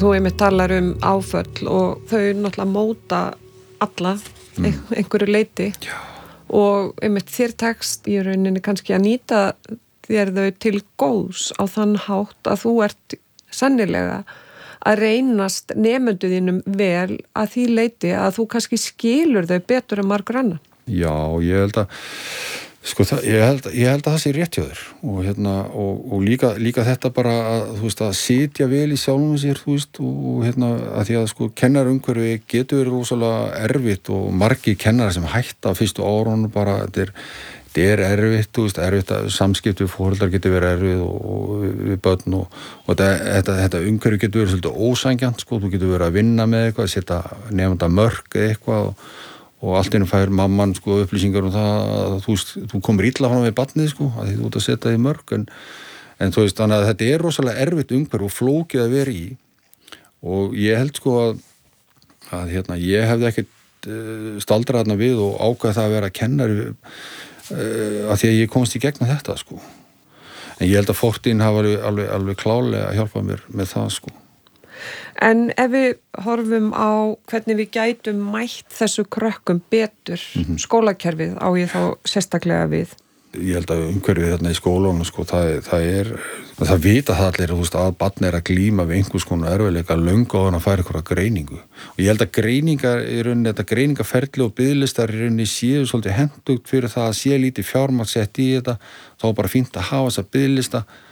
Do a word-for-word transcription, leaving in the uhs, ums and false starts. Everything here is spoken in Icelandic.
Þú einmitt talar um áföll og þau náttúrulega móta alla mm. einhverju leyti Já. Og einmitt þér tekst í rauninni kannski að nýta þér þau til góðs á þann hátt að þú ert sennilega að reynast nemenduðinum vel að því leyti að þú kannski skilur þau betur en margur annan. Já, ég held að sko, það, ég, held, ég held að það sé rétt hjá þér og, hérna, og, og líka, líka þetta bara að, þú veist, að sitja vel í sjálfum sér, þú veist, og hérna, að því að sko kennarumhverfi getur verið rosalega erfitt og margir kennara sem hætta á fyrstu árunum bara, þetta er, þetta er erfitt, þú veist, erfitt að samskipti við foreldrar getur verið erfitt og, og við börn og, og þetta, þetta, þetta umhverfi getur verið svolítið ósangjant, sko, þú getur verið að vinna með eitthvað, setja nefnda mörk eða eitthvað og og allt einu fær mamman sko upplýsingar um það að þú, þú komir illa fram við barnið sko, að því þú ert að setja því mörg en, en þú veist, þannig að þetta er rosalega erfitt umhverfi og flókið að vera í og ég held sko að, að hérna, ég hefði ekkert uh, staldrað þarna við og ákvað það að vera kennari uh, að því að ég komst í gegnum þetta sko en ég held að fortíðin hafa alveg, alveg, alveg klálega að hjálpa mér með það sko. En ef við horfum á hvernig við gætum mætt þessu krökkum betur, mm-hmm. skólakerfið á ég þá sérstaklega við? Ég held að umhverfið þarna í skólanum, sko, það, það er, það vita það allir, þú veist, að barn er að glíma við einhvers konar erfiðleika löngu á hann að færa einhverja greiningu. Og ég held að greiningar í rauninni, þetta greiningaferli og biðlistar í rauninni séu svolítið hentugt fyrir það að sé lítið fjármagn sett í þetta, þá er bara fínt að hafa þessa biðlista